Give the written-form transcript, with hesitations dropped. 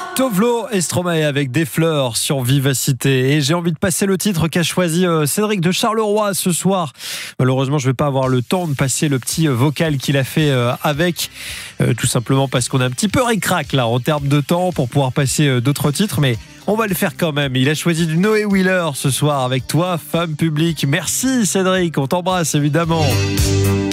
Tovlo et Stromae avec des fleurs sur Vivacité. Et j'ai envie de passer le titre qu'a choisi Cédric de Charleroi ce soir. Malheureusement, je ne vais pas avoir le temps de passer le petit vocal qu'il a fait avec. Tout simplement parce qu'on a un petit peu ric-rac là en termes de temps pour pouvoir passer d'autres titres. Mais on va le faire quand même. Il a choisi du Noé Wheeler ce soir avec toi, femme publique. Merci Cédric, on t'embrasse évidemment.